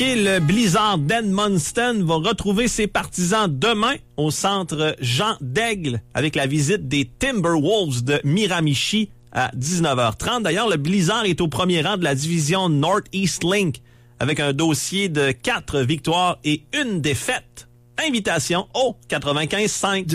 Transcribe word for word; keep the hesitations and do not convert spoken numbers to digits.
hockey, le Blizzard d'Edmundston va retrouver ses partisans demain au centre Jean Daigle avec la visite des Timberwolves de Miramichi à dix-neuf heures trente. D'ailleurs, le Blizzard est au premier rang de la division Northeast Link avec un dossier de quatre victoires et une défaite. Invitation au quatre-vingt-quinze cinq.